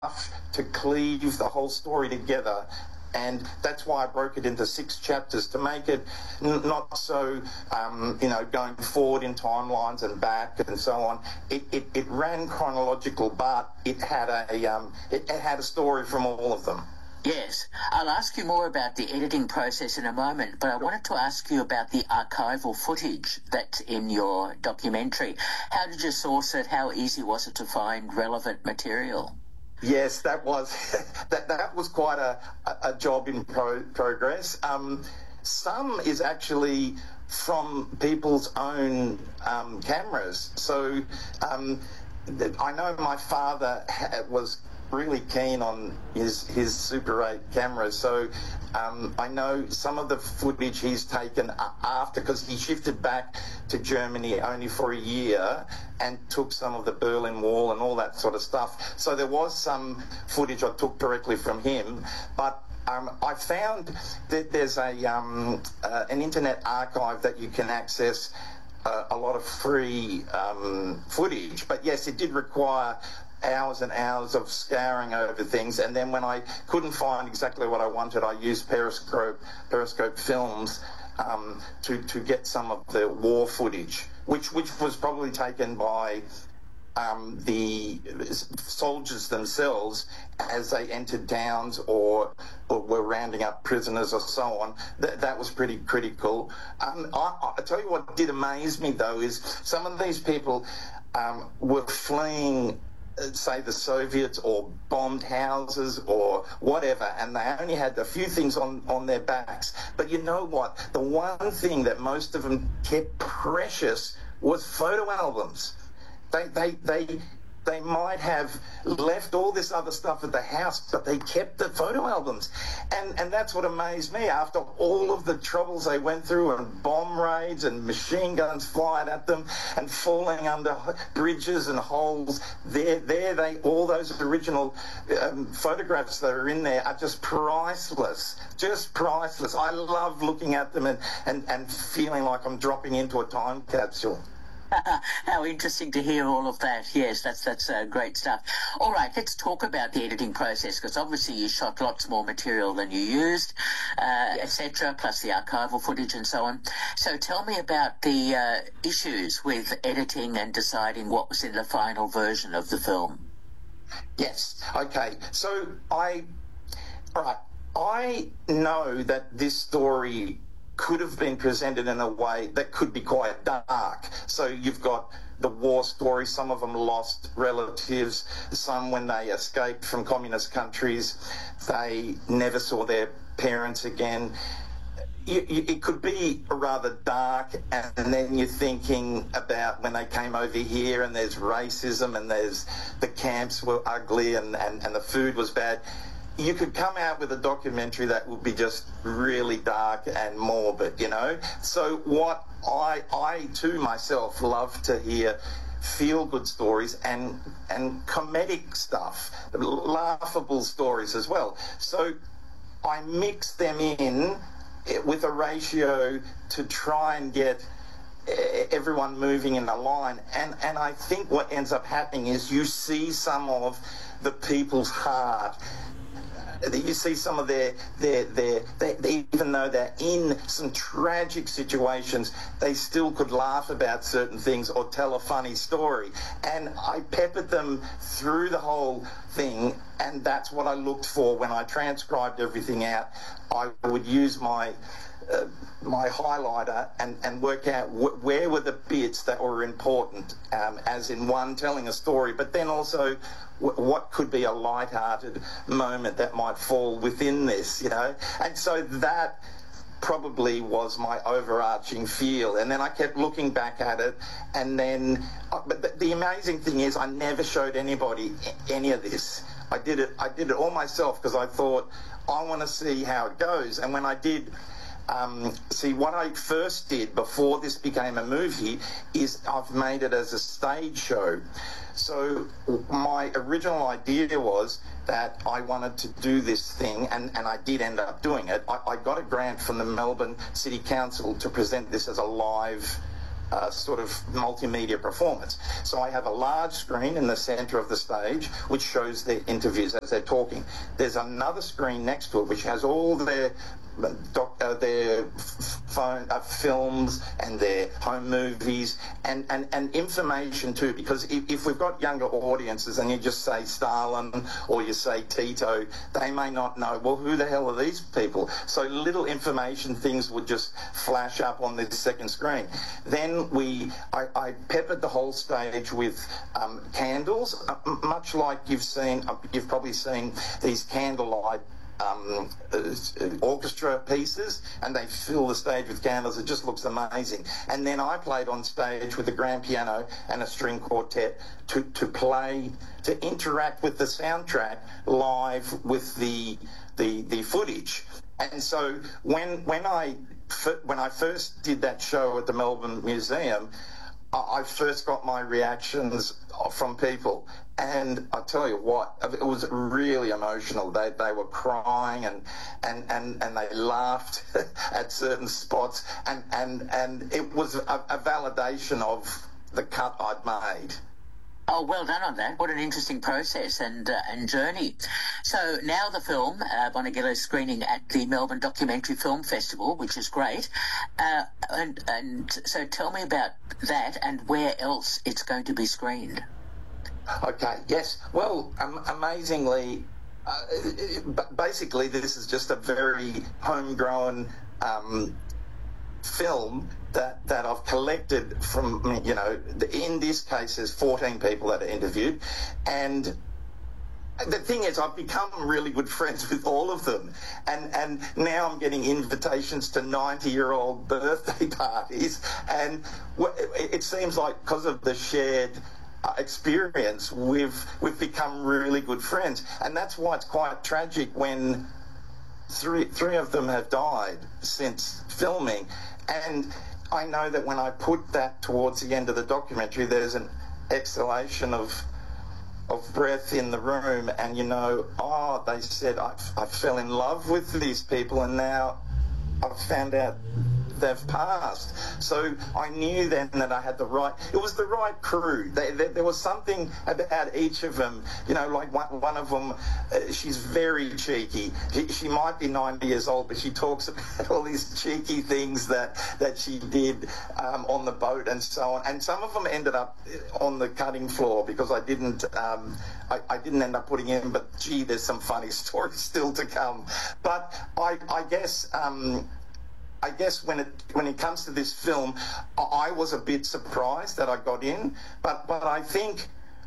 to cleave the whole story together. And that's why I broke it into 6 chapters, to make it not so, going forward in timelines and back and so on. It ran chronological, but it had a story from all of them. Yes, I'll ask you more about the editing process in a moment, but I wanted to ask you about the archival footage that's in your documentary. How did you source it? How easy was it to find relevant material? Yes, that was that was quite a job in progress. Some is actually from people's own cameras. So I know my father was really keen on his Super 8 cameras, so I know some of the footage he's taken after, because he shifted back to Germany only for a year and took some of the Berlin Wall and all that sort of stuff. So there was some footage I took directly from him, but I found that there's an internet archive that you can access a lot of free footage. But yes, it did require hours and hours of scouring over things, and then when I couldn't find exactly what I wanted, I used Periscope films to get some of the war footage, which was probably taken by the soldiers themselves as they entered towns or were rounding up prisoners or so on. That was pretty critical. I tell you what did amaze me, though, is some of these people were fleeing, say, the Soviets, or bombed houses or whatever, and they only had a few things on their backs. But you know what? The one thing that most of them kept precious was photo albums. They might have left all this other stuff at the house, but they kept the photo albums. And that's what amazed me. After all of the troubles they went through, and bomb raids and machine guns flying at them and falling under bridges and holes, all those original photographs that are in there are just priceless. Just priceless. I love looking at them and feeling like I'm dropping into a time capsule. How interesting to hear all of that. Yes, that's great stuff. All right, let's talk about the editing process, because obviously you shot lots more material than you used, etc., plus the archival footage and so on. So tell me about the issues with editing and deciding what was in the final version of the film. Yes, okay. So I know that this story could have been presented in a way that could be quite dark. So you've got the war story, some of them lost relatives, some when they escaped from communist countries, they never saw their parents again. It could be rather dark, and then you're thinking about when they came over here and there's racism and there's the camps were ugly and the food was bad. You could come out with a documentary that would be just really dark and morbid, you know. So what I too myself love to hear feel-good stories and comedic stuff, laughable stories as well. So I mix them in with a ratio to try and get everyone moving in a line, and I think what ends up happening is you see some of the people's heart. You see some of their even though they're in some tragic situations, they still could laugh about certain things or tell a funny story. And I peppered them through the whole thing, and that's what I looked for when I transcribed everything out. I would use my highlighter and work out where were the bits that were important, as in one, telling a story, but then also what could be a light-hearted moment that might fall within this, you know. And so that probably was my overarching feel. And then I kept looking back at it, and then but the amazing thing is I never showed anybody any of this. I did it all myself, because I thought I want to see how it goes. And when I did see, what I first did before this became a movie is I've made it as a stage show. So my original idea was that I wanted to do this thing, and I did end up doing it. I got a grant from the Melbourne City Council to present this as a live sort of multimedia performance. So I have a large screen in the centre of the stage which shows their interviews as they're talking. There's another screen next to it which has all their phone films and their home movies and information too, because if we've got younger audiences and you just say Stalin or you say Tito, they may not know, well, who the hell are these people? So little information things would just flash up on the second screen. Then I peppered the whole stage with candles, much like you've probably seen these candlelight orchestra pieces, and they fill the stage with candles. It just looks amazing. And then I played on stage with a grand piano and a string quartet to interact with the soundtrack live with the footage. And so when I first did that show at the Melbourne Museum, I first got my reactions from people, and I tell you what, it was really emotional. They were crying and they laughed at certain spots, and it was a validation of the cut I'd made. Oh, well done on that. What an interesting process and journey. So now the film, Bonegillo, is screening at the Melbourne Documentary Film Festival, which is great. And so tell me about that and where else it's going to be screened. Okay, yes. Well, amazingly, basically this is just a very homegrown film that I've collected from, in this case there's 14 people that are interviewed, and the thing is I've become really good friends with all of them, and now I'm getting invitations to 90-year-old birthday parties, and it seems like because of the shared experience we've become really good friends, and that's why it's quite tragic when three of them have died since filming. And I know that when I put that towards the end of the documentary, there's an exhalation of breath in the room, and they said I fell in love with these people, and now I've found out they've passed. So I knew then that I had it was the right crew. There was something about each of them, like one of them, she's very cheeky. She might be 90 years old, but she talks about all these cheeky things that she did on the boat and so on. And some of them ended up on the cutting floor because I didn't end up putting in, but gee, there's some funny stories still to come. But I guess when it comes to this film, I was a bit surprised that I got in, but I think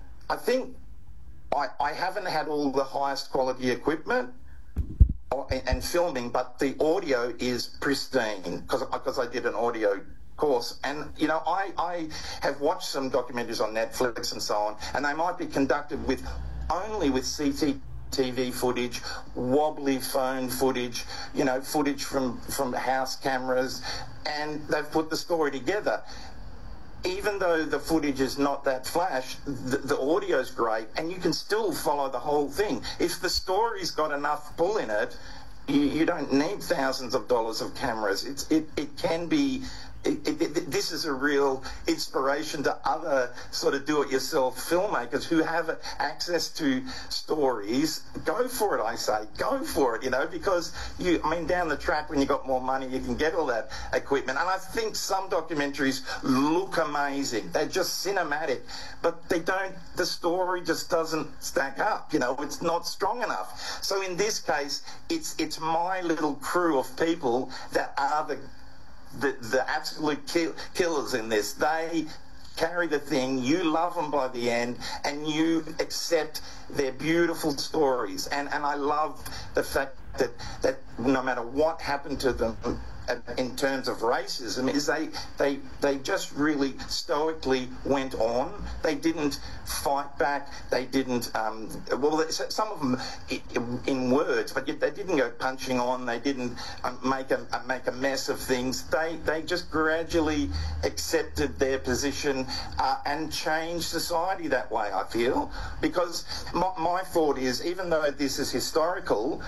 I haven't had all the highest quality equipment and filming, but the audio is pristine because I did an audio course, and I have watched some documentaries on Netflix and so on, and they might be conducted only with CCTV footage, wobbly phone footage, footage from house cameras, and they've put the story together. Even though the footage is not that flash, the audio's great, and you can still follow the whole thing. If the story's got enough pull in it, you don't need thousands of dollars of cameras. It can be. This is a real inspiration to other sort of do-it-yourself filmmakers who have access to stories. Go for it, I say. Go for it, because down the track when you've got more money, you can get all that equipment. And I think some documentaries look amazing. They're just cinematic, but the story just doesn't stack up. It's not strong enough. So in this case, it's my little crew of people that are the absolute killers in this. They carry the thing, you love them by the end, and you accept their beautiful stories. And I love the fact that no matter what happened to them in terms of racism, is they just really stoically went on. They didn't fight back. They didn't some of them in words, but they didn't go punching on. They didn't make a mess of things. They just gradually accepted their position and changed society that way, I feel, because my thought is, even though this is historical,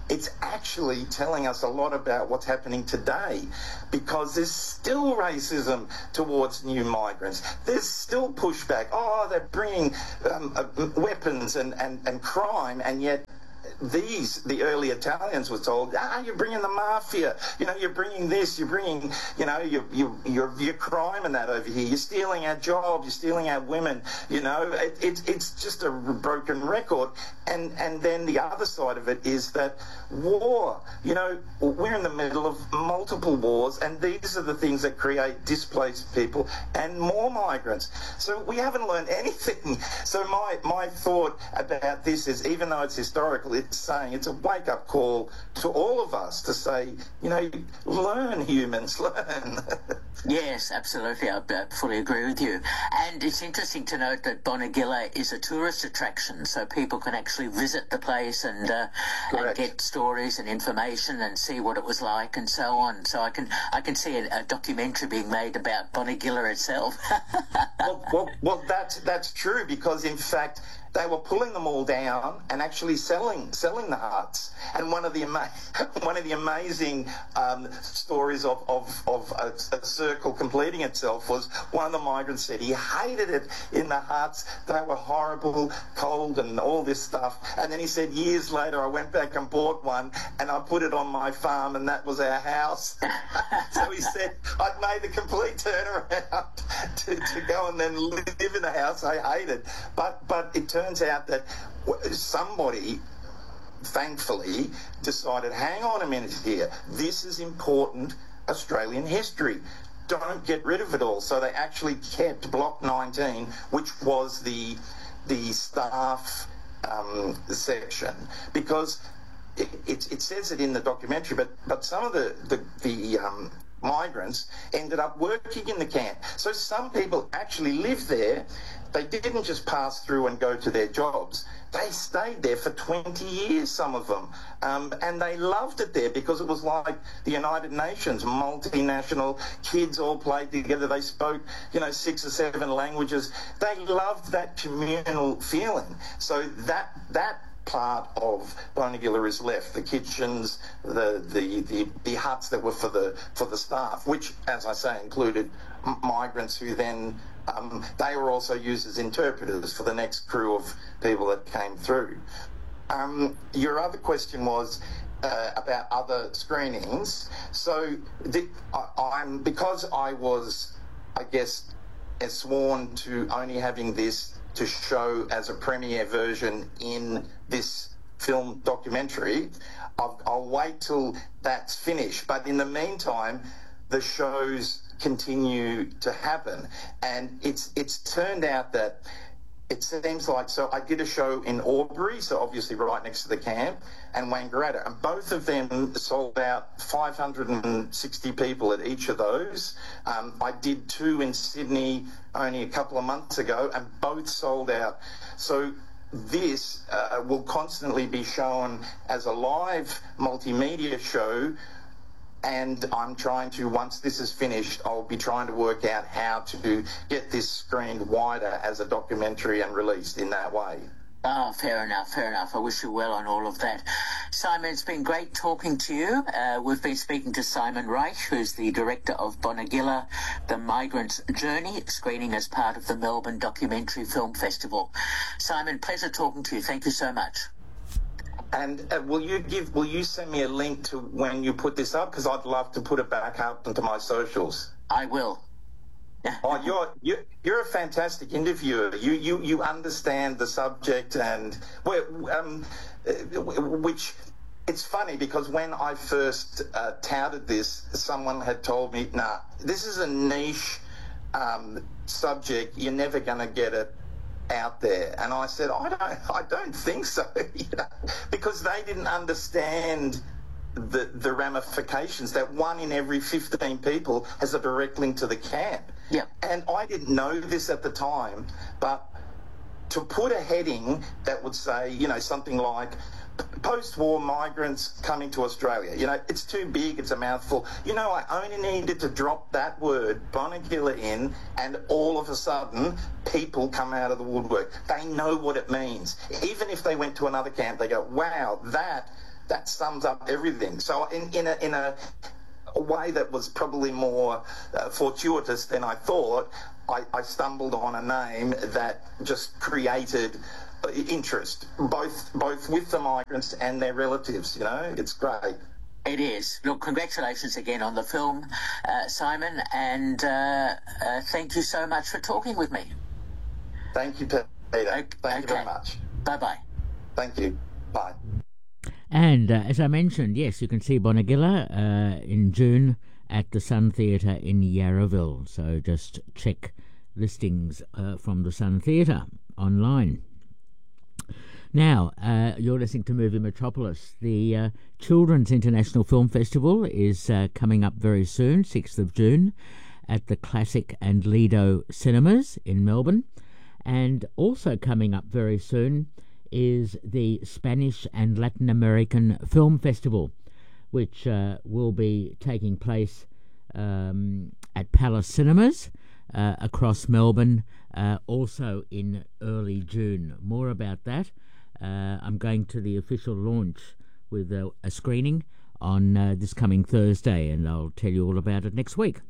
it's actually telling us a lot about what's happening today, because there's still racism towards new migrants. There's still pushback. Oh, they're bringing weapons and crime, and yet the early Italians were told, you're bringing the mafia, you're bringing this, you're bringing, your crime and that over here, you're stealing our jobs, you're stealing our women, it's just a broken record. And then the other side of it is that war, we're in the middle of multiple wars, and these are the things that create displaced people and more migrants. So we haven't learned anything. So my thought about this is, even though it's historical, it's saying it's a wake-up call to all of us to say, learn, humans, learn. Yes, absolutely. I fully agree with you. And it's interesting to note that Bonegilla is a tourist attraction, so people can actually visit the place and get stories and information and see what it was like and so on. So I can see a documentary being made about Bonegilla itself. well, that's true, because in fact they were pulling them all down and actually selling the huts. And one of the amazing stories of a circle completing itself was one of the migrants said he hated it in the huts. They were horrible, cold, and all this stuff. And then he said, years later, I went back and bought one, and I put it on my farm, and that was our house. So he said, I'd made the complete turnaround to go and then live in a house I hated. But it turns out that somebody, thankfully, decided, hang on a minute here, this is important Australian history. Don't get rid of it all. So they actually kept Block 19, which was the staff section, because it says it in the documentary, but some of the migrants ended up working in the camp. So some people actually lived there. They didn't just pass through and go to their jobs. They stayed there for 20 years, some of them. And they loved it there, because it was like the United Nations, multinational, kids all played together. They spoke, 6 or 7 languages. They loved that communal feeling. So that part of Bonegilla is left. The kitchens, the huts that were for the staff, which, as I say, included migrants who then they were also used as interpreters for the next crew of people that came through. Your other question was about other screenings. So because I was, I guess, sworn to only having this to show as a premiere version in this film documentary, I'll wait till that's finished. But in the meantime, the shows continue to happen, and it's turned out that it seems like, so I did a show in Albury, so obviously right next to the camp, and Wangaratta, and both of them sold out 560 people at each of those. I did 2 in Sydney only a couple of months ago, and both sold out. So this will constantly be shown as a live multimedia show, and I'm trying to, once this is finished, I'll be trying to work out how to get this screened wider as a documentary and released in that way. Oh, fair enough. I wish you well on all of that. Simon, it's been great talking to you. We've been speaking to Simon Reich, who's the director of Bonegilla, The Migrant's Journey, screening as part of the Melbourne Documentary Film Festival. Simon, pleasure talking to you. Thank you so much. And will you send me a link to when you put this up? Because I'd love to put it back up into my socials. I will. Oh, you're a fantastic interviewer. You understand the subject, and which it's funny, because when I first touted this, someone had told me, "Nah, this is a niche subject. You're never going to get it out there." And I said, I don't think so, because they didn't understand the ramifications, that 1 in every 15 people has a direct link to the camp. Yeah. And I didn't know this at the time, but to put a heading that would say, something like post-war migrants coming to Australia, it's too big, it's a mouthful. I only needed to drop that word, Bonegilla, in, and all of a sudden, people come out of the woodwork. They know what it means. Even if they went to another camp, they go, wow, that that sums up everything. So in a way that was probably more fortuitous than I thought, I stumbled on a name that just created interest, both with the migrants and their relatives. You know, it's great. It is. Look, congratulations again on the film, Simon, and thank you so much for talking with me. Thank you, Peter. Thank you very much. Bye-bye. Thank you. Bye. And as I mentioned, yes, you can see Bonagilla in June at the Sun Theatre in Yarraville. So just check listings from the Sun Theatre online. Now, you're listening to Movie Metropolis. The Children's International Film Festival is coming up very soon, 6th of June, at the Classic and Lido Cinemas in Melbourne. And also coming up very soon is the Spanish and Latin American Film Festival, which will be taking place at Palace Cinemas across Melbourne, also in early June. More about that. I'm going to the official launch with a screening on this coming Thursday, and I'll tell you all about it next week.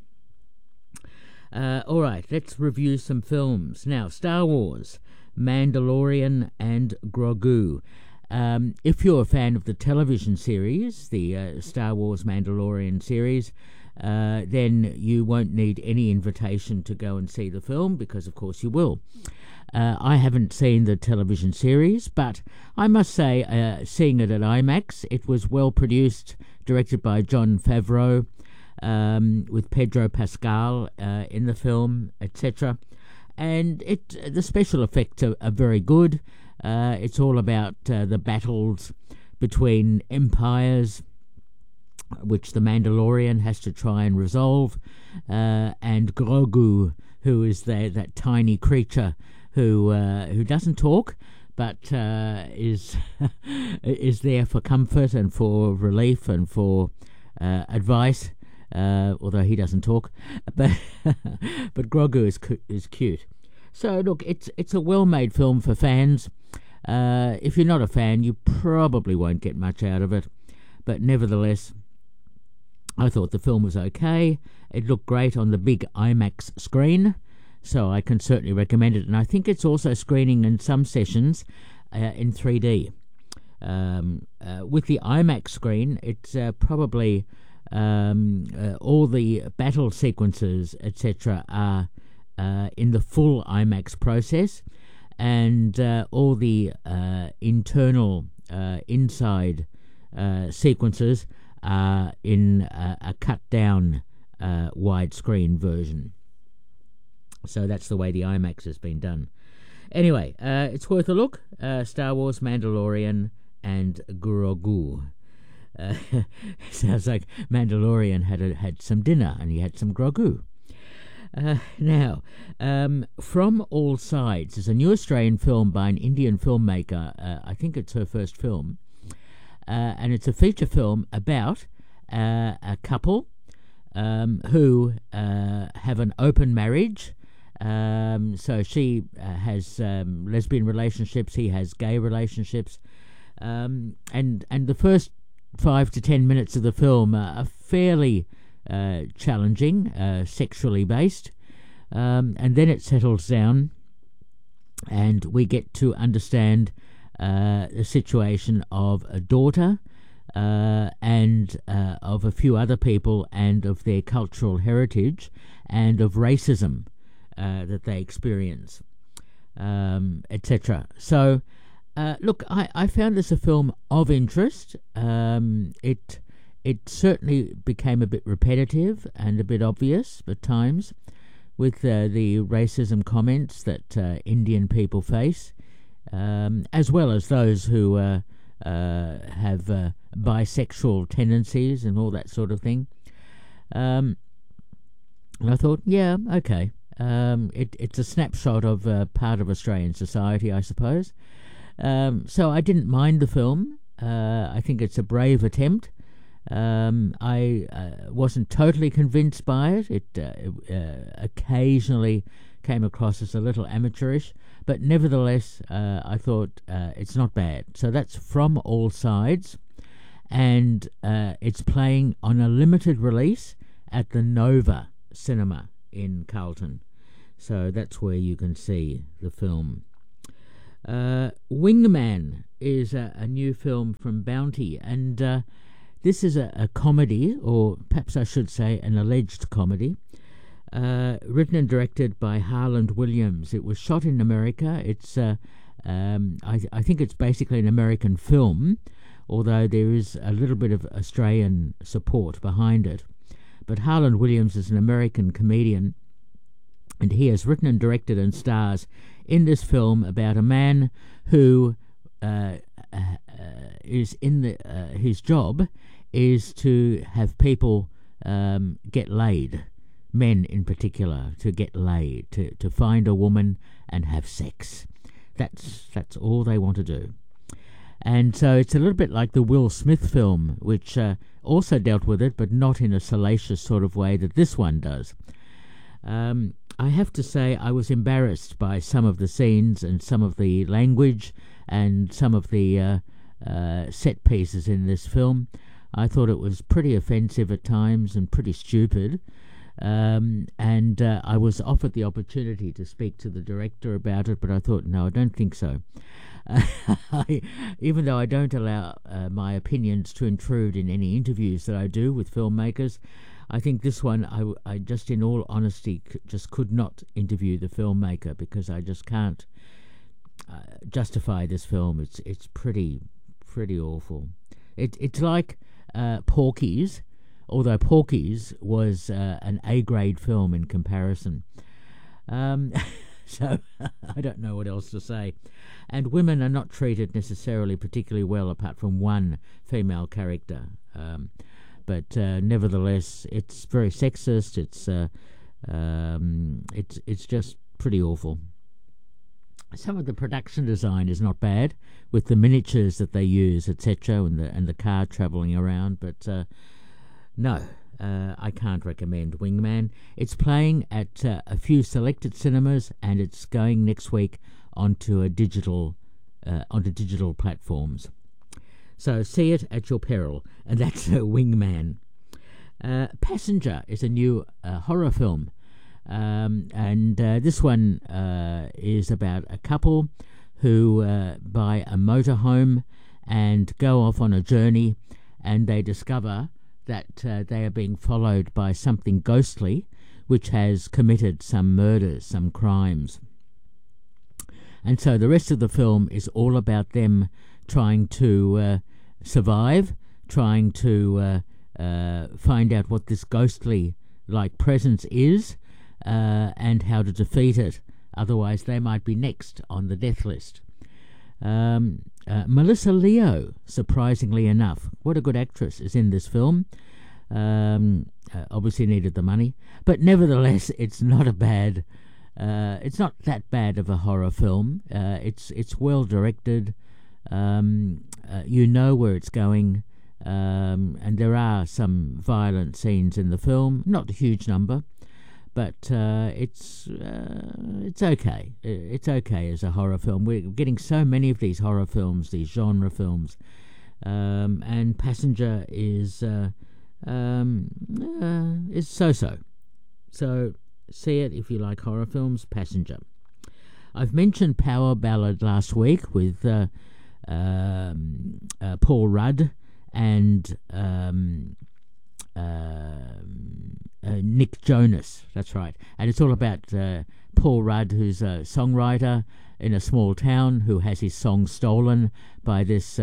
All right, let's review some films. Now, Star Wars, Mandalorian and Grogu. If you're a fan of the television series, the Star Wars Mandalorian series, then you won't need any invitation to go and see the film, because of course you will. I haven't seen the television series, but I must say, seeing it at IMAX, it was well produced, directed by Jon Favreau, with Pedro Pascal in the film, etc. And the special effects are very good. It's all about the battles between empires, which the Mandalorian has to try and resolve, and Grogu, who is that tiny creature who doesn't talk, but is there for comfort and for relief and for advice. Although he doesn't talk, but Grogu is cute. So look, it's a well-made film for fans. If you're not a fan, you probably won't get much out of it, but nevertheless, I thought the film was okay. It looked great on the big IMAX screen, so I can certainly recommend it. And I think it's also screening in some sessions in 3D. With the IMAX screen, it's probably all the battle sequences, etc., are in the full IMAX process, and all the internal inside sequences are in a cut-down widescreen version. So that's the way the IMAX has been done. Anyway, it's worth a look. Star Wars, Mandalorian, and Grogu. Sounds like Mandalorian had some dinner and he had some Grogu. Now, From All Sides is a new Australian film by an Indian filmmaker. I think it's her first film. And it's a feature film about a couple who have an open marriage. So she has lesbian relationships, he has gay relationships. And the first 5 to 10 minutes of the film are fairly challenging, sexually based, and then it settles down, and we get to understand the situation of a daughter and of a few other people, and of their cultural heritage, and of racism that they experience, etc. So look, I found this a film of interest. It certainly became a bit repetitive and a bit obvious at times, with the racism comments that Indian people face, as well as those who have bisexual tendencies and all that sort of thing. And I thought, yeah, okay. It's a snapshot of part of Australian society, I suppose. So I didn't mind the film. I think it's a brave attempt. I wasn't totally convinced by it. It occasionally came across as a little amateurish, but nevertheless, I thought it's not bad. So that's From All Sides. and it's playing on a limited release at the Nova Cinema in Carlton. So that's where you can see the film. Wingman is a new film from Bounty, and this is a comedy, or perhaps I should say an alleged comedy, written and directed by Harland Williams. It was shot in America. It's I think it's basically an American film, although there is a little bit of Australian support behind it. But Harland Williams is an American comedian, and he has written and directed and stars in this film about a man who is in his job is to have people get laid, men in particular, to get laid, to find a woman and have sex. That's all they want to do. And so it's a little bit like the Will Smith film, which also dealt with it, but not in a salacious sort of way that this one does. I have to say I was embarrassed by some of the scenes and some of the language and some of the set pieces in this film. I thought it was pretty offensive at times and pretty stupid. And I was offered the opportunity to speak to the director about it, but I thought, no, I don't think so. Even though I don't allow my opinions to intrude in any interviews that I do with filmmakers, I think this one, I just, in all honesty, just could not interview the filmmaker because I just can't justify this film. It's pretty awful. It's like Porky's, although Porky's was an A-grade film in comparison. So I don't know what else to say. And women are not treated necessarily particularly well, apart from one female character. But nevertheless, it's very sexist. It's just pretty awful. Some of the production design is not bad, with the miniatures that they use, etc., and the car travelling around. But no, I can't recommend Wingman. It's playing at a few selected cinemas, and it's going next week onto digital platforms. So see it at your peril, and that's Wingman. Passenger is a new horror film, and this one is about a couple who buy a motorhome and go off on a journey, and they discover that they are being followed by something ghostly which has committed some murders, some crimes. And so the rest of the film is all about them trying to survive, trying to find out what this ghostly-like presence is, and how to defeat it. Otherwise, they might be next on the death list. Melissa Leo, surprisingly enough, what a good actress, is in this film. Obviously needed the money, but nevertheless, it's not a bad. It's not that bad of a horror film. It's well directed. You know where it's going, and there are some violent scenes in the film. Not a huge number, but it's okay. It's okay as a horror film. We're getting so many of these horror films, these genre films, and Passenger is so-so. So see it if you like horror films. Passenger. I've mentioned Power Ballad last week with Paul Rudd and Nick Jonas. That's right. And it's all about Paul Rudd, who's a songwriter in a small town who has his song stolen by this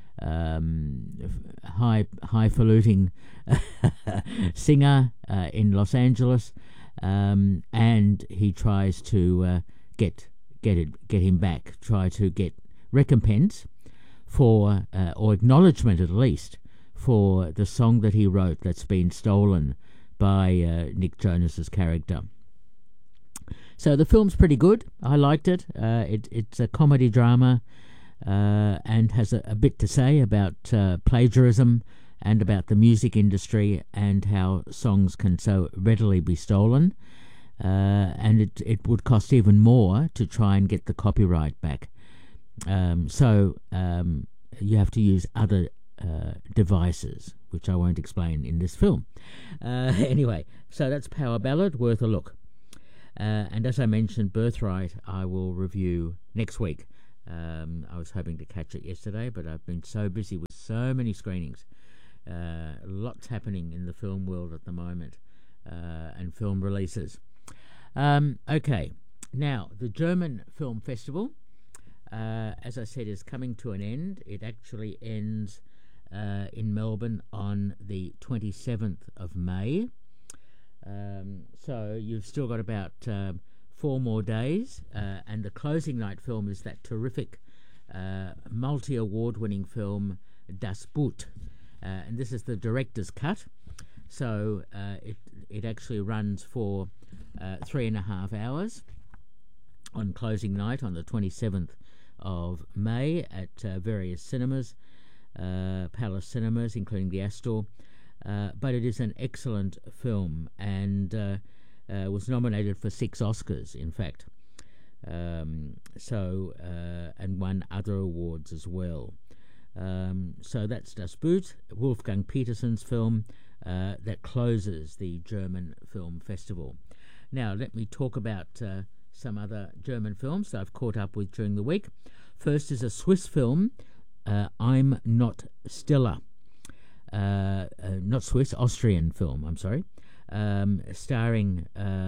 highfalutin singer in Los Angeles, and he tries to get him back, try to get recompense for or acknowledgement at least for the song that he wrote that's been stolen by Nick Jonas's character. So the film's pretty good. I liked it. It's a comedy drama and has a bit to say about plagiarism and about the music industry and how songs can so readily be stolen. And it would cost even more to try and get the copyright back. So you have to use other devices, which I won't explain in this film. Anyway, so that's Power Ballad, worth a look. And as I mentioned, Birthright I will review next week. I was hoping to catch it yesterday, but I've been so busy with so many screenings. Lots happening in the film world at the moment, and film releases. Okay, now the German Film Festival, as I said, is coming to an end. It actually ends in Melbourne on the 27th of May. So you've still got about 4 more days, and the closing night film is that terrific multi-award-winning film Das Boot, and this is the director's cut. So it actually runs for 3.5 hours on closing night on the 27th of May at various cinemas, Palace Cinemas, including the Astor. But it is an excellent film, and was nominated for 6 Oscars, in fact. And won other awards as well. So that's Das Boot, Wolfgang Petersen's film that closes the German Film Festival. Now, let me talk about some other German films that I've caught up with during the week. First is a Swiss film, I'm Not Stiller. Not Swiss, Austrian film, I'm sorry, starring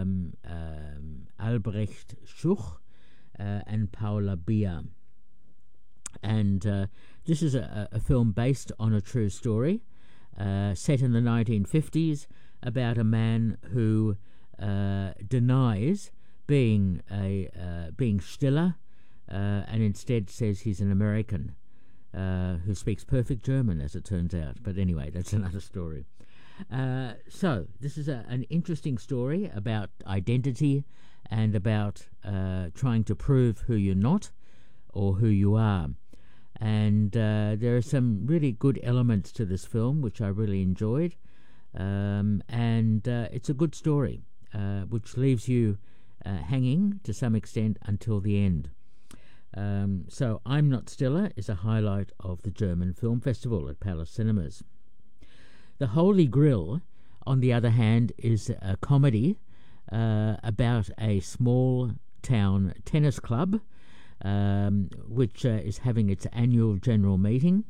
Albrecht Schuch and Paula Beer. And this is a film based on a true story, set in the 1950s, about a man who denies being Stiller, and instead says he's an American. Who speaks perfect German, as it turns out. But anyway, that's another story. So this is an interesting story about identity and about trying to prove who you're not or who you are. And there are some really good elements to this film, which I really enjoyed. And it's a good story, which leaves you hanging to some extent until the end. So I'm Not Stiller is a highlight of the German Film Festival at Palace Cinemas. The Holy Grail, on the other hand, is a comedy about a small town tennis club which is having its annual general meeting,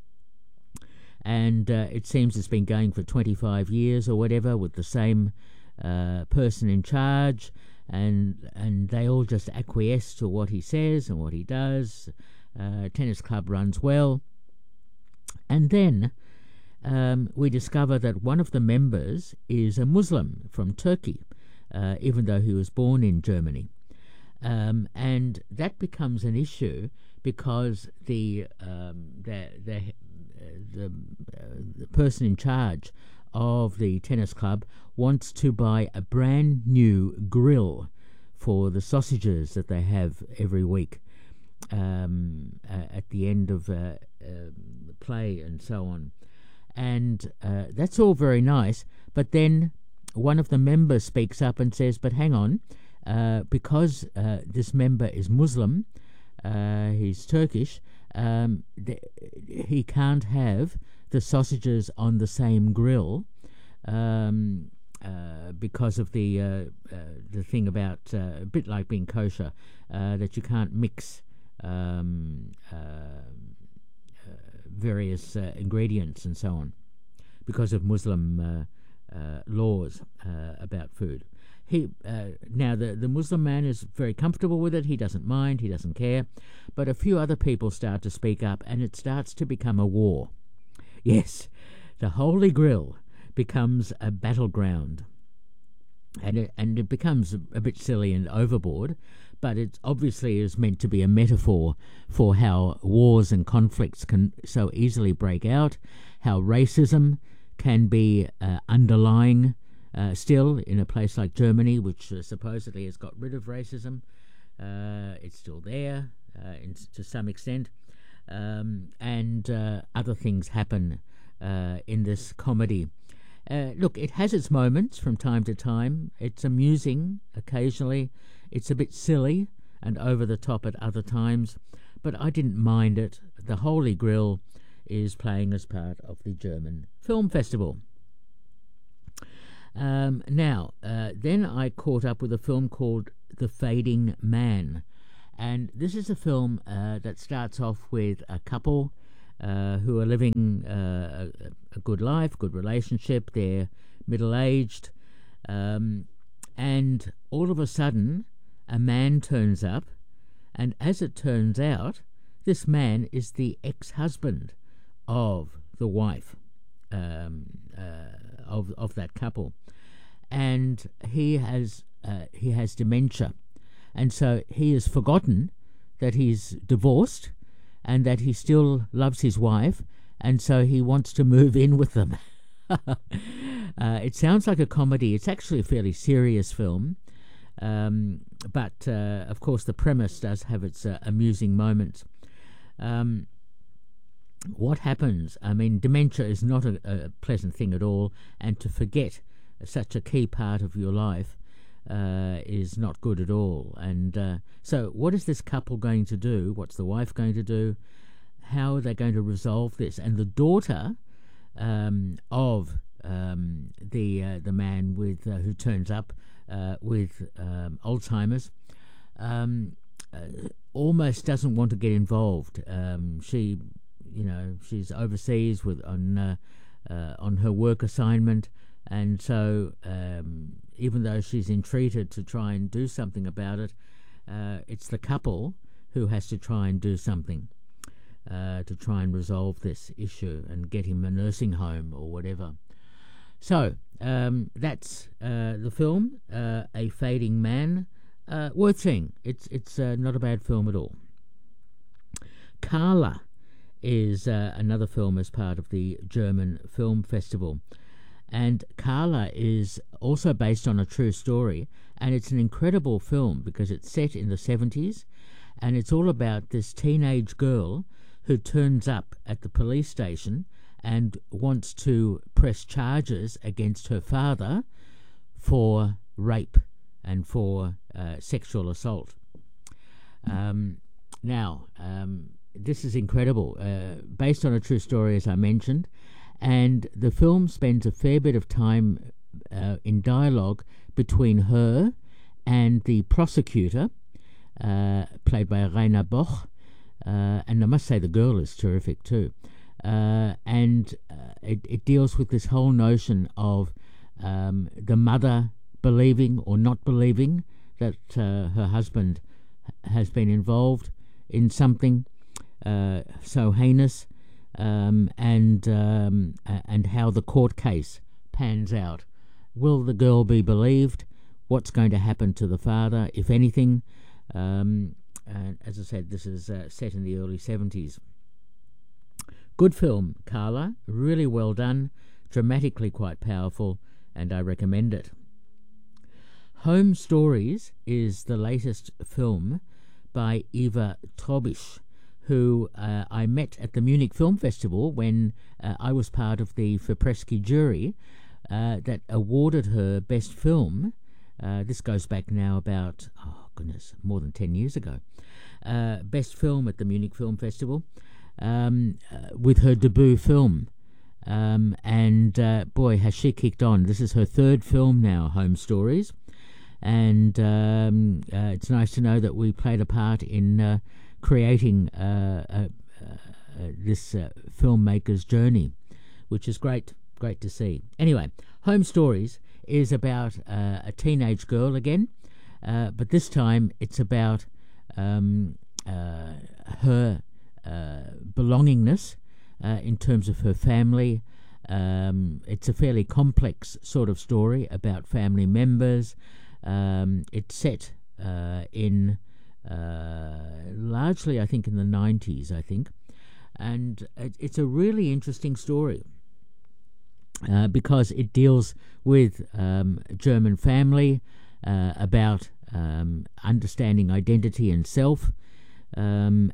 and it seems it's been going for 25 years or whatever, with the same person in charge. And they all just acquiesce to what he says and what he does. Tennis club runs well. And then we discover that one of the members is a Muslim from Turkey, even though he was born in Germany. And that becomes an issue because the person in charge of the tennis club wants to buy a brand new grill for the sausages that they have every week at the end of the play and so on. And that's all very nice, but then one of the members speaks up and says, but hang on, because this member is Muslim, he's Turkish, he can't have the sausages on the same grill because of the thing about a bit like being kosher, that you can't mix various ingredients and so on because of Muslim laws about food. Now the Muslim man is very comfortable with it. He doesn't mind. He doesn't care. But a few other people start to speak up, and it starts to become a war. Yes, the Holy Grail becomes a battleground, and it becomes a bit silly and overboard, but it obviously is meant to be a metaphor for how wars and conflicts can so easily break out, how racism can be underlying still in a place like Germany, which supposedly has got rid of racism. It's still there to some extent. And other things happen in this comedy. Look, it has its moments from time to time. It's amusing occasionally. It's a bit silly and over the top at other times, but I didn't mind it. The Holy Grail is playing as part of the German Film Festival. Then I caught up with a film called The Fading Man, and this is a film that starts off with a couple who are living a good life, good relationship. They're middle-aged, and all of a sudden a man turns up, and as it turns out, this man is the ex-husband of the wife of that couple, and he has dementia, and so he has forgotten that he's divorced and that he still loves his wife, and so he wants to move in with them. It sounds like a comedy. It's actually a fairly serious film, but of course the premise does have its amusing moments. What happens? I mean, dementia is not a pleasant thing at all, and to forget such a key part of your life is not good at all. And so what is this couple going to do? What's the wife going to do? How are they going to resolve this? And the daughter of the man with who turns up with Alzheimer's almost doesn't want to get involved. She's overseas on her work assignment, and so even though she's entreated to try and do something about it, it's the couple who has to try and do something to try and resolve this issue and get him a nursing home or whatever. So that's the film, A Fading Man. Worth seeing. It's not a bad film at all. Carla is another film as part of the German Film Festival, and Carla is also based on a true story, and it's an incredible film because it's set in the 70s, and it's all about this teenage girl who turns up at the police station and wants to press charges against her father for rape and for sexual assault. This is incredible, based on a true story, as I mentioned, and the film spends a fair bit of time in dialogue between her and the prosecutor, played by Rainer Boch, and I must say the girl is terrific too. It deals with this whole notion of the mother believing or not believing that her husband has been involved in something so heinous, and how the court case pans out. Will the girl be believed? What's going to happen to the father, if anything? And as I said, this is set in the early 70s. Good film, Carla. Really well done, dramatically quite powerful, and I recommend it. Home Stories is the latest film by Eva Trobisch, who I met at the Munich Film Festival when I was part of the Fipresci jury that awarded her Best Film. This goes back now about, more than 10 years ago. Best Film at the Munich Film Festival with her debut film. Boy, has she kicked on. This is her third film now, Home Stories. And it's nice to know that we played a part in creating this filmmaker's journey, which is great to see. Anyway, Home Stories is about a teenage girl again, but this time it's about her belongingness in terms of her family. It's a fairly complex sort of story about family members. It's set in largely, I think, in the 90s, and it's a really interesting story because it deals with German family, about understanding identity and self, and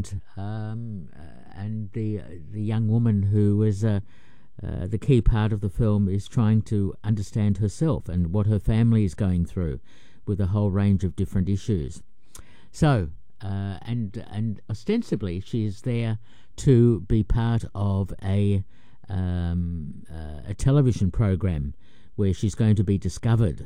the young woman who is the key part of the film is trying to understand herself and what her family is going through with a whole range of different issues. So, and ostensibly she is there to be part of a television program where she's going to be discovered.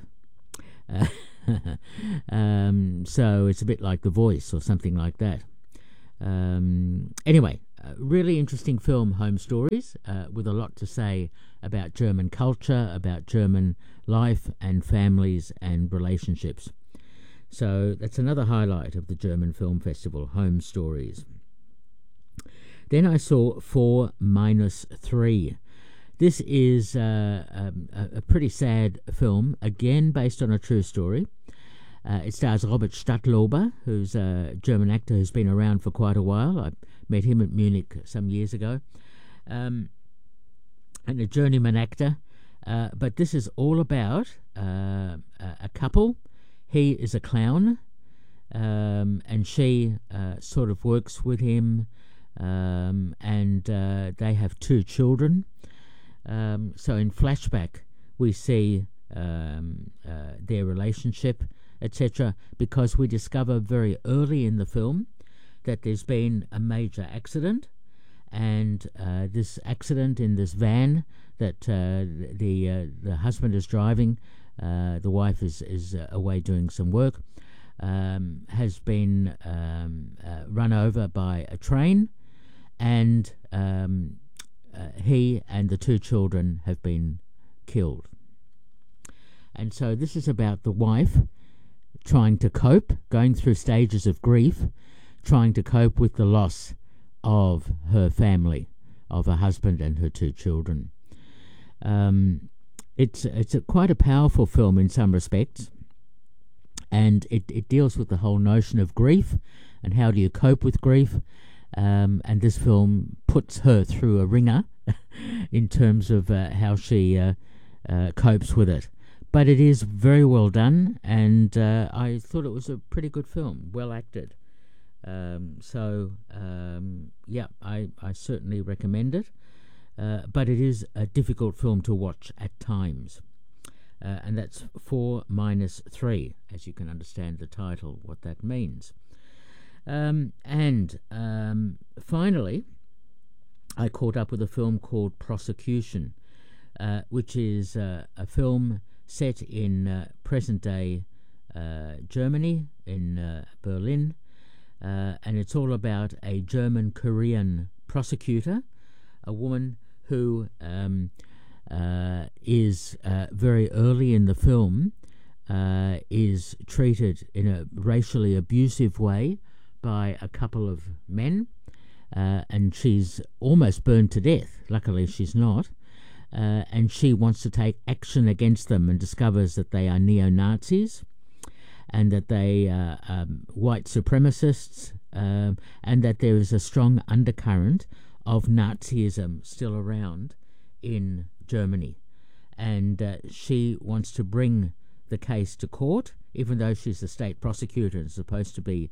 So it's a bit like The Voice or something like that. Anyway, really interesting film, Home Stories, with a lot to say about German culture, about German life and families and relationships. So that's another highlight of the German Film Festival, Home Stories. Then I saw 4-3. This is a pretty sad film, again based on a true story. It stars Robert Stadtlober, who's a German actor who's been around for quite a while. I met him at Munich some years ago. And a journeyman actor. But this is all about a couple. He is a clown, and she sort of works with him, and they have 2 children. So in flashback, we see their relationship, etc., because we discover very early in the film that there's been a major accident, and this accident in this van that the husband is driving, the wife is away doing some work, has been run over by a train, and he and the 2 children have been killed. And so this is about the wife trying to cope, going through stages of grief, trying to cope with the loss of her family, of her husband and her 2 children. It's quite a powerful film in some respects, and it deals with the whole notion of grief and how do you cope with grief. And this film puts her through a ringer in terms of how she copes with it. But it is very well done, and I thought it was a pretty good film, well acted. I certainly recommend it. But it is a difficult film to watch at times. And that's 4-3, as you can understand the title, what that means. Finally, I caught up with a film called Prosecution, which is a film set in present-day Germany, in Berlin, and it's all about a German-Korean prosecutor, a woman who is very early in the film is treated in a racially abusive way by a couple of men, and she's almost burned to death. Luckily she's not, and she wants to take action against them and discovers that they are neo-Nazis and that they are white supremacists, and that there is a strong undercurrent of Nazism still around in Germany. And she wants to bring the case to court, even though she's the state prosecutor and supposed to be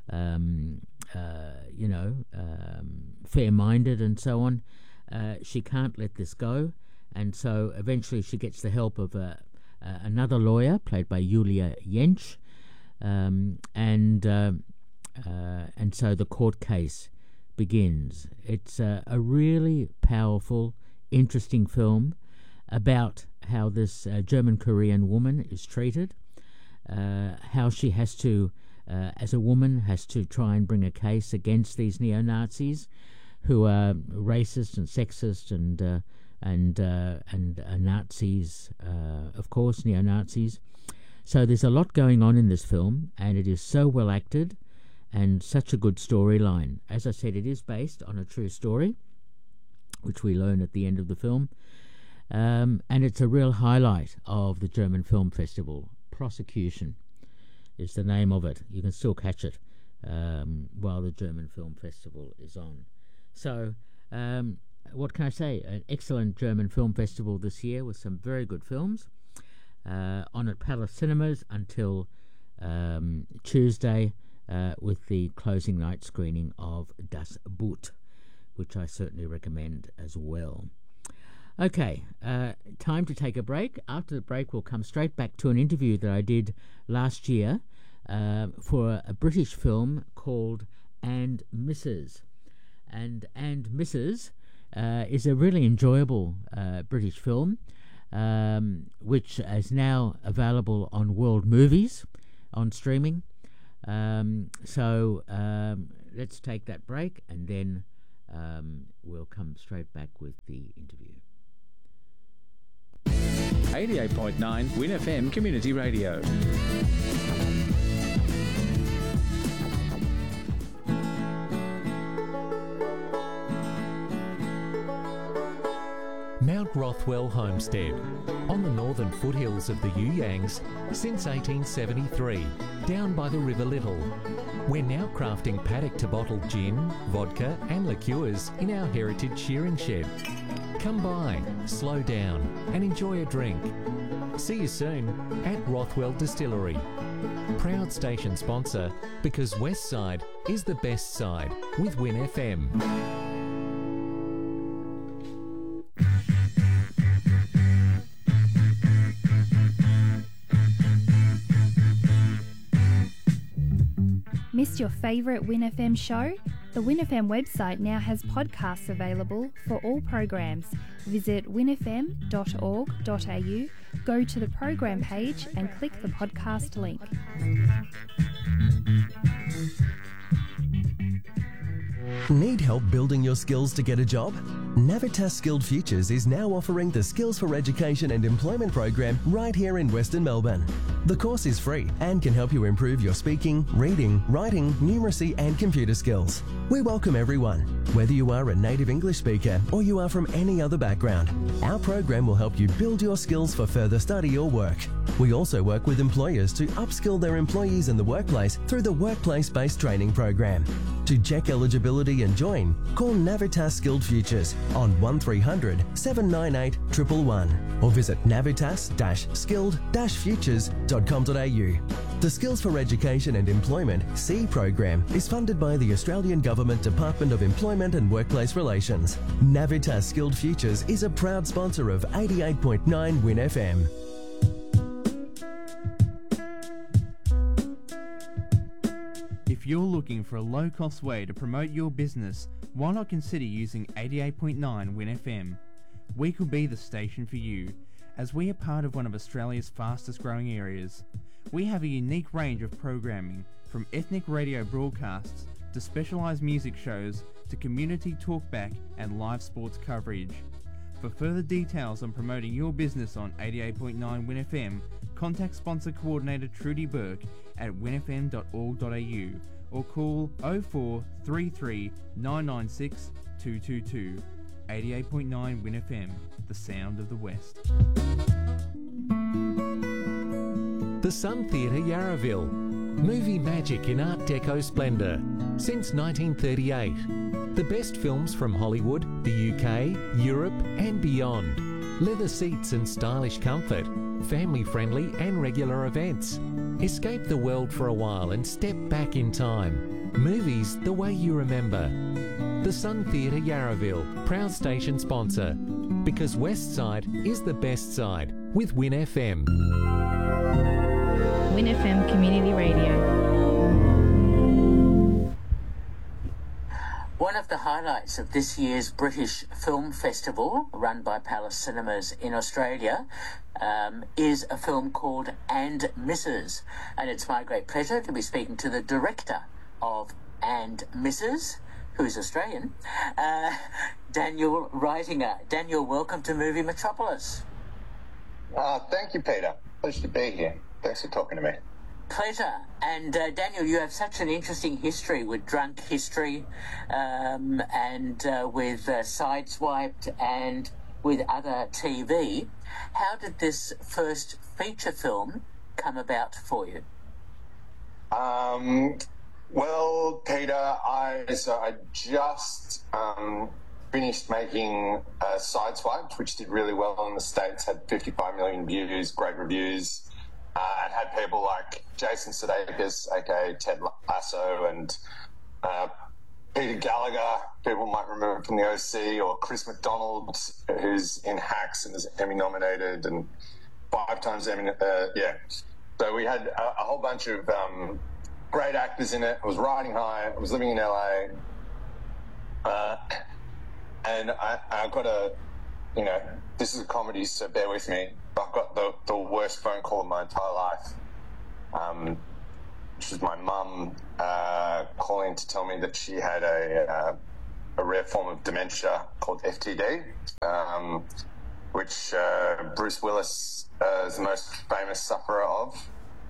fair-minded and so on. She can't let this go, and so eventually she gets the help of another lawyer played by Julia Jentsch, and so the court case begins. It's a really powerful, interesting film about how this German-Korean woman is treated, how she has to, as a woman, has to try and bring a case against these neo-Nazis who are racist and sexist and Nazis, of course, neo-Nazis. So there's a lot going on in this film, and it is so well acted and such a good storyline. As I said, it is based on a true story, which we learn at the end of the film, and it's a real highlight of the German Film Festival. Prosecution is the name of it. You can still catch it while the German Film Festival is on. So what can I say? An excellent German Film Festival this year with some very good films on at Palace Cinemas until Tuesday, with the closing night screening of Das Boot, which I certainly recommend as well. Okay, time to take a break. After the break, we'll come straight back to an interview that I did last year for a British film called And Mrs. and Mrs. Is a really enjoyable British film, which is now available on World Movies on streaming. So let's take that break, and then we'll come straight back with the interview. 88.9 Win FM Community Radio. Mount Rothwell Homestead, on the northern foothills of the You-Yangs since 1873, down by the River Little. We're now crafting paddock-to-bottle gin, vodka and liqueurs in our heritage shearing shed. Come by, slow down and enjoy a drink. See you soon at Rothwell Distillery. Proud station sponsor, because West Side is the best side with Win FM. Missed your favourite Win FM show? The Win FM website now has podcasts available for all programs. Visit winfm.org.au, go to the program page and click the podcast link. Need help building your skills to get a job? Navitas Skilled Futures is now offering the Skills for Education and Employment program right here in Western Melbourne. The course is free and can help you improve your speaking, reading, writing, numeracy and computer skills. We welcome everyone, whether you are a native English speaker or you are from any other background. Our program will help you build your skills for further study or work. We also work with employers to upskill their employees in the workplace through the Workplace-Based Training Program. To check eligibility and join, call Navitas Skilled Futures on 1300 798 111 or visit navitas-skilled-futures.com.au. The Skills for Education and Employment C program is funded by the Australian Government Department of Employment and Workplace Relations. Navitas Skilled Futures is a proud sponsor of 88.9 Win FM. If you're looking for a low-cost way to promote your business, why not consider using 88.9 Win FM? We could be the station for you, as we are part of one of Australia's fastest growing areas. We have a unique range of programming, from ethnic radio broadcasts to specialised music shows to community talkback and live sports coverage. For further details on promoting your business on 88.9 Win FM, contact sponsor coordinator Trudy Burke at winfm.org.au or call 0433 996 222. 88.9 Win FM, the sound of the West. The Sun Theatre Yarraville. Movie magic in Art Deco splendour since 1938. The best films from Hollywood, the UK, Europe and beyond. Leather seats and stylish comfort. Family-friendly and regular events. Escape the world for a while and step back in time. Movies the way you remember. The Sun Theatre Yarraville, proud station sponsor. Because West Side is the best side with Win FM. Win FM Community Radio. One of the highlights of this year's British Film Festival, run by Palace Cinemas in Australia, is a film called And Mrs. And it's my great pleasure to be speaking to the director of And Mrs., who's Australian, Daniel Reitinger. Daniel, welcome to Movie Metropolis. Thank you, Peter. Pleasure to be here. Thanks for talking to me. Pleasure. And Daniel, you have such an interesting history with Drunk History and with Sideswiped and with other TV. How did this first feature film come about for you? Well, Peter, I just finished making Sideswiped, which did really well in the States, had 55 million views, great reviews. And had people like Jason Sudeikis, aka Ted Lasso, and Peter Gallagher, people might remember from the OC, or Chris McDonald, who's in Hacks and is Emmy nominated and 5 times Emmy. So we had a whole bunch of great actors in it. I was riding high. I was living in LA. And I've got this is a comedy, so bear with me. I've got the worst phone call of my entire life, which was my mum calling to tell me that she had a rare form of dementia called FTD, which Bruce Willis is the most famous sufferer of.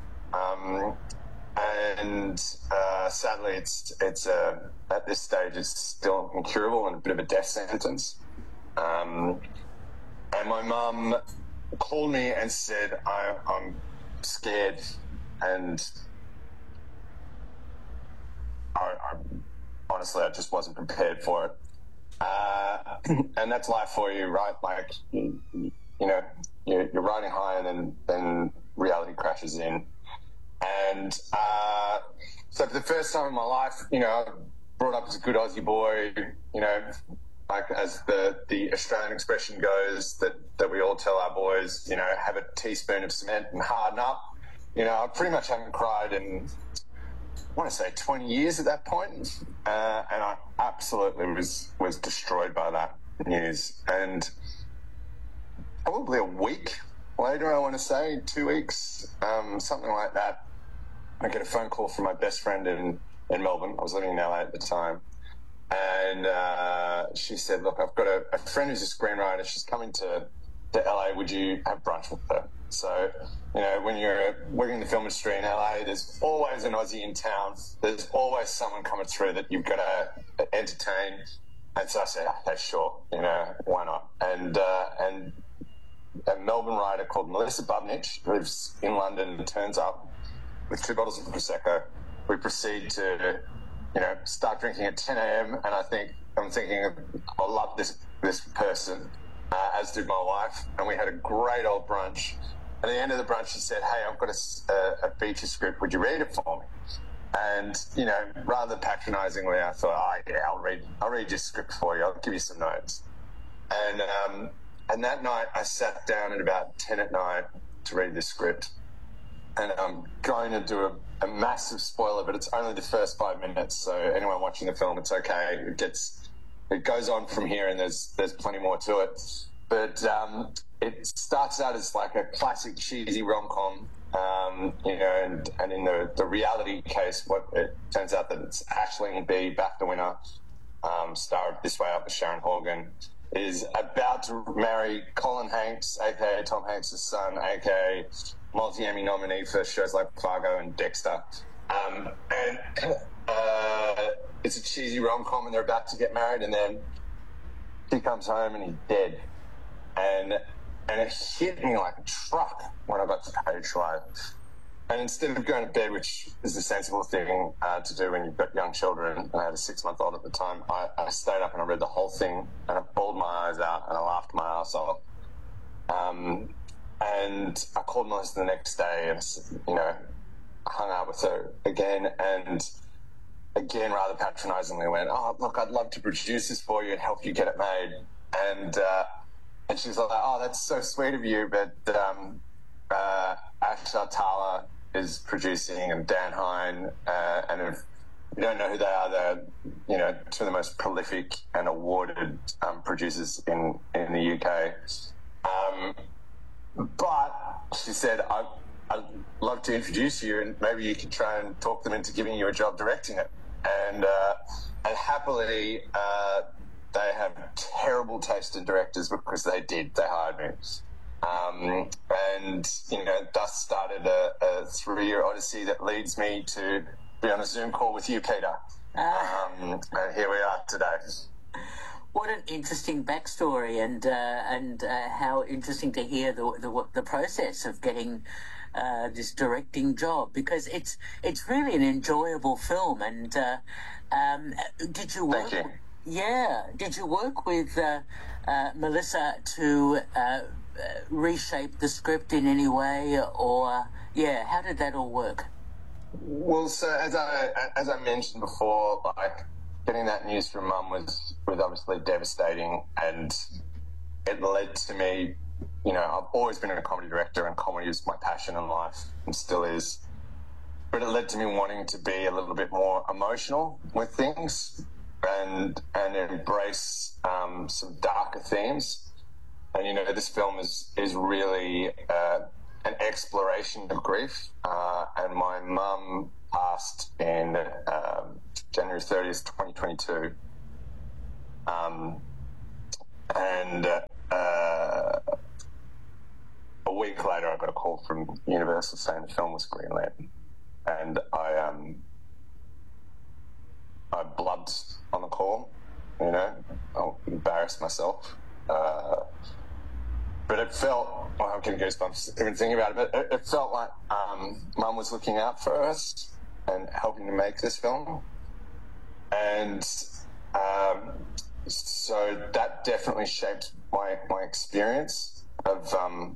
And sadly, it's at this stage, it's still incurable and a bit of a death sentence. And my mum called me and said, I'm scared, and honestly, I just wasn't prepared for it. And that's life for you, right? Like, you're riding high, and then reality crashes in. And so for the first time in my life, brought up as a good Aussie boy, like as the Australian expression goes, that we all tell our boys, have a teaspoon of cement and harden up. I pretty much haven't cried in, I want to say 20 years at that point. And I absolutely was destroyed by that news. And probably a week later, I want to say 2 weeks, something like that, I get a phone call from my best friend in Melbourne. I was living in LA at the time. And she said, look, I've got a friend who's a screenwriter. She's coming to LA. Would you have brunch with her? So, when you're working in the film industry in LA, there's always an Aussie in town. There's always someone coming through that you've got to entertain. And so I said, okay, sure, why not? And a Melbourne writer called Melissa Bubnich, who lives in London, turns up with 2 bottles of Prosecco. We proceed to, start drinking at 10 a.m. And I'm thinking, I love this person, as did my wife. And we had a great old brunch. At the end of the brunch, she said, hey, I've got a feature script. Would you read it for me? And, rather patronisingly, I thought, yeah, I'll read your script for you. I'll give you some notes. And that night, I sat down at about 10 at night to read the script. And I'm going to do a massive spoiler, but it's only the first 5 minutes. So anyone watching the film, it's okay. It goes on from here, and there's plenty more to it. But it starts out as like a classic cheesy rom-com, and in the reality case, what it turns out that it's Aisling Bea, BAFTA winner, star of This Way Up with Sharon Horgan, is about to marry Colin Hanks, aka Tom Hanks' son, aka multi-Emmy nominee for shows like Fargo and Dexter. And it's a cheesy rom-com, and they're about to get married, and then he comes home and he's dead. And it hit me like a truck when I got to page 5. And instead of going to bed, which is the sensible thing to do when you've got young children, and I had a 6-month-old at the time, I stayed up and I read the whole thing, and I bawled my eyes out and I laughed my ass off. And I called Melissa the next day and, hung out with her again, and again, rather patronisingly went, oh, look, I'd love to produce this for you and help you get it made. And she's like, oh, that's so sweet of you, but Ashar Tala is producing, and Dan Hine, and if you don't know who they are, they're, 2 of the most prolific and awarded producers in the UK. But she said, I'd love to introduce you, and maybe you could try and talk them into giving you a job directing it. And happily, they have terrible taste in directors, because they hired me. And, thus started a 3-year odyssey that leads me to be on a Zoom call with you, Peter. And here we are today. What an interesting backstory, and how interesting to hear the process of getting this directing job, because it's really an enjoyable film. And did you work? Thank you. Yeah, did you work with Melissa to reshape the script in any way, or how did that all work? Well, so as I mentioned before, like, getting that news from Mum was obviously devastating, and it led to me, I've always been a comedy director, and comedy is my passion in life and still is. But it led to me wanting to be a little bit more emotional with things. and embrace some darker themes. And, you know, this film is really an exploration of grief. And my mum passed in January 30th, 2022. And a week later, I got a call from Universal saying the film was greenlit. And I blubbed on the call, you know. I embarrassed myself. But it felt, well, I'm getting goosebumps even thinking about it, but it felt like Mum was looking out for us and helping to make this film. And so that definitely shaped my experience of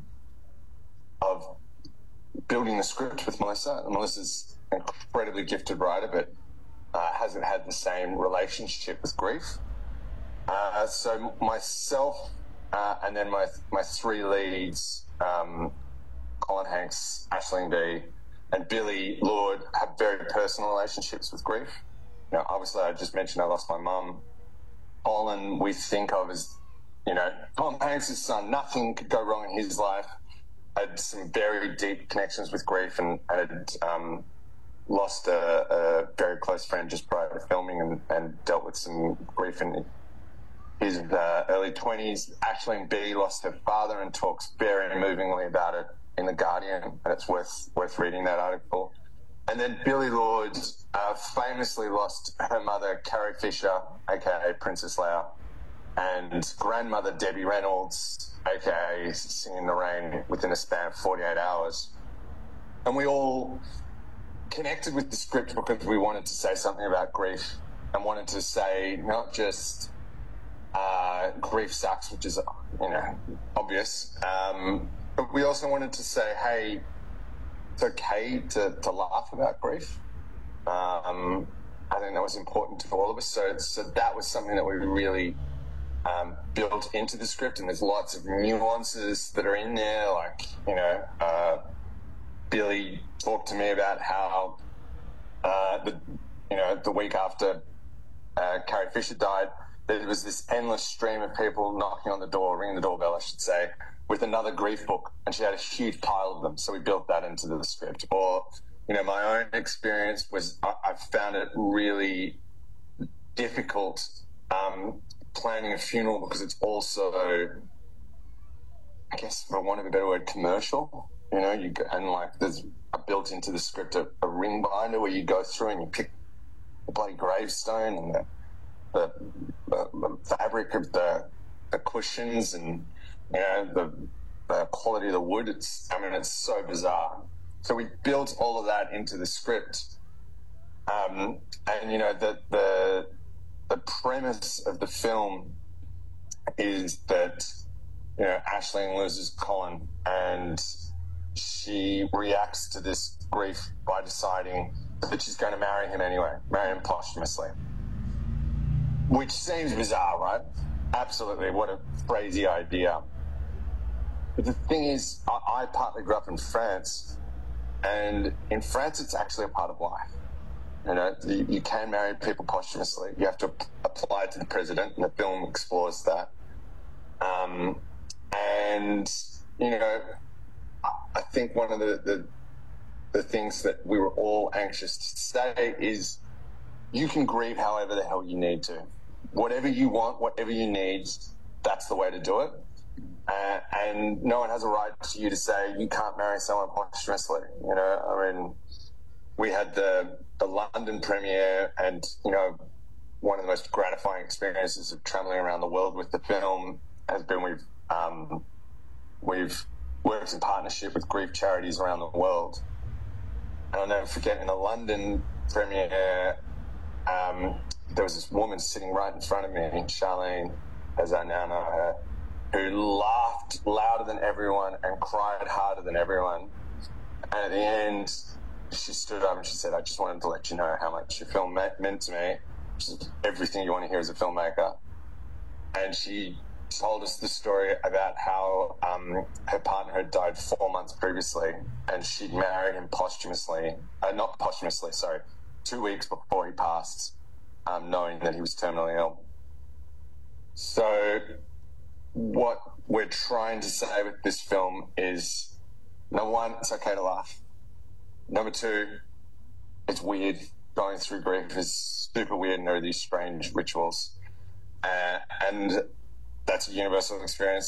building the script with Melissa. And Melissa's an incredibly gifted writer, but hasn't had the same relationship with grief. So myself and then my three leads, Colin Hanks, Aisling Bea, and Billy Lourd, have very personal relationships with grief. You know, obviously, I just mentioned I lost my mum. Colin, we think of as, you know, Tom Hanks' son. Nothing could go wrong in his life. Had some very deep connections with grief and had lost a very close friend just prior to filming and dealt with some grief in his early 20s. Aisling Bea lost her father and talks very movingly about it in The Guardian, and it's worth reading that article. And then Billy Lourd famously lost her mother, Carrie Fisher, aka Princess Leia, and grandmother Debbie Reynolds, aka Singing in the Rain, within a span of 48 hours. And we all connected with the script because we wanted to say something about grief and wanted to say not just grief sucks, which is, you know, obvious, but we also wanted to say, hey, it's okay to laugh about grief. I think that was important to all of us. So that was something that we really built into the script, and there's lots of nuances that are in there. Like, you know, Billy talked to me about how the week after Carrie Fisher died, there was this endless stream of people knocking on the door, ringing the doorbell, I should say, with another grief book, and she had a huge pile of them. So we built that into the script. Or, you know, my own experience was I found it really difficult planning a funeral because it's also, I guess, for want of a better word, commercial. You know, there's built into the script a ring binder where you go through and you pick the bloody gravestone and the fabric of the cushions and, you know, the quality of the wood. It's so bizarre. So we built all of that into the script. And, you know, the premise of the film is that, you know, Aisling loses Colin and she reacts to this grief by deciding that she's going to marry him anyway, marry him posthumously. Which seems bizarre, right? Absolutely. What a crazy idea. But the thing is, I partly grew up in France, and in France it's actually a part of life. You know, you can marry people posthumously. You have to apply to the president, and the film explores that. And, you know, I think one of the things that we were all anxious to say is you can grieve however the hell you need to. Whatever you want, whatever you need, that's the way to do it. And no one has a right to you to say you can't marry someone posthumously. You know, I mean, we had the London premiere, and, you know, one of the most gratifying experiences of traveling around the world with the film has been we've worked in partnership with grief charities around the world. And I'll never forget, in the London premiere, there was this woman sitting right in front of me, Charlene, as I now know her, who laughed louder than everyone and cried harder than everyone. And at the end, she stood up and she said, I just wanted to let you know how much your film meant to me, which is everything you want to hear as a filmmaker. And she told us the story about how her partner had died 4 months previously, and she'd married him posthumously, not posthumously, sorry, 2 weeks before he passed. knowing that he was terminally ill. So what we're trying to say with this film is, number one, it's okay to laugh. Number two, it's weird. Going through grief is super weird, and there are these strange rituals. And that's a universal experience.